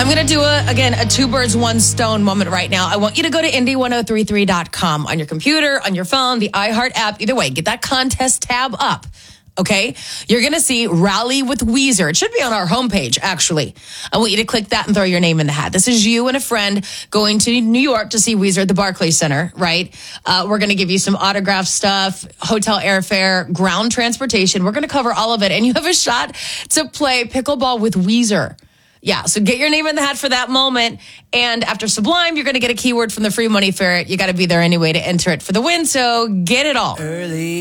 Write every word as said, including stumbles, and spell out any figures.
I'm going to do, a, again, a two birds, one stone moment right now. I want you to go to Indy ten thirty-three dot com on your computer, on your phone, the iHeart app. Either way, get that contest tab up. Okay? You're going to see Rally with Weezer. It should be on our homepage, actually. I want you to click that and throw your name in the hat. This is you and a friend going to New York to see Weezer at the Barclays Center, right? Uh, we're going to give you some autograph stuff, hotel airfare, ground transportation. We're going to cover all of it. And you have a shot to play pickleball with Weezer. Yeah, so get your name in the hat for that moment. And after Sublime, you're going to get a keyword from the Free Money Ferret. You got to be there anyway to enter it for the win. So get it all. Early.